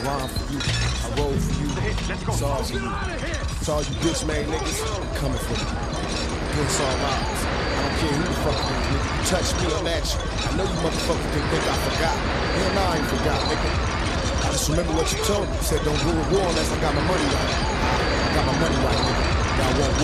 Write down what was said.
rhyme for you. I roll for you. It's all for you. It's all you bitch made niggas coming for you. It's all ours. I don't care who the fuck you is, nigga. You touch me, I'm at you. I know you motherfuckers didn't think I forgot. Hell no, I ain't forgot, nigga. I just remember what you told me. You said don't go to war unless I got my money right. I got my money right, nigga. Now I won't